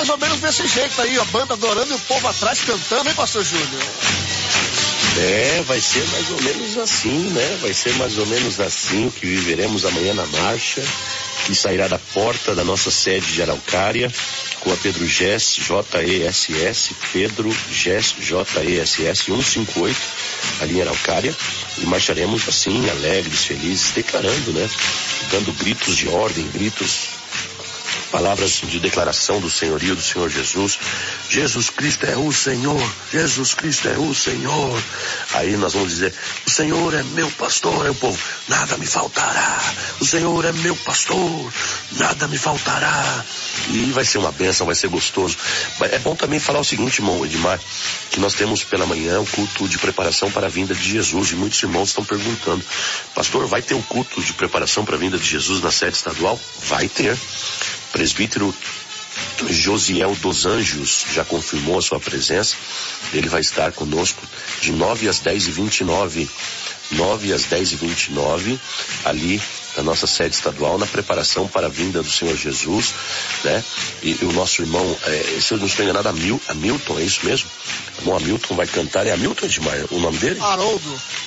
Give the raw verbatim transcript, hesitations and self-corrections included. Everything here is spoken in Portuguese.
mais ou menos desse jeito aí, a banda adorando e o povo atrás cantando, hein, pastor Júnior? É, vai ser mais ou menos assim, né? Vai ser mais ou menos assim o que viveremos amanhã na marcha, que sairá da porta da nossa sede de Araucária, com a Pedro Gess, J E S S, Pedro Gess, J E S S, cento e cinquenta e oito, ali em Araucária, e marcharemos assim, alegres, felizes, declarando, né? Dando gritos de ordem, gritos, palavras de declaração do senhorio do Senhor Jesus. Jesus Cristo é o Senhor, Jesus Cristo é o Senhor. Aí nós vamos dizer, o Senhor é meu pastor. Aí o povo, nada me faltará. O Senhor é meu pastor, nada me faltará. E vai ser uma bênção, vai ser gostoso. É bom também falar o seguinte, irmão Edmar, que nós temos pela manhã o culto de preparação para a vinda de Jesus, e muitos irmãos estão perguntando, pastor, vai ter um culto de preparação para a vinda de Jesus na sede estadual? Vai ter. Presbítero Josiel dos Anjos já confirmou a sua presença. Ele vai estar conosco de nove às dez e vinte e nove, nove às dez e vinte e nove, ali da nossa sede estadual, na preparação para a vinda do Senhor Jesus, né? E, e o nosso irmão, é, se eu não estou enganado, Hamil, Hamilton, é isso mesmo? O irmão Hamilton vai cantar, é Hamilton, Edmar, o nome dele? Haroldo.